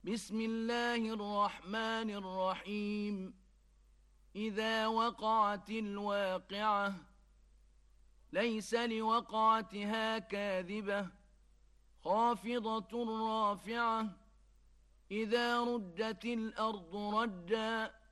بسم الله الرحمن الرحيم إذا وقعت الواقعة ليس لوقعتها كاذبة خافضة رافعة إذا رجت الأرض رجا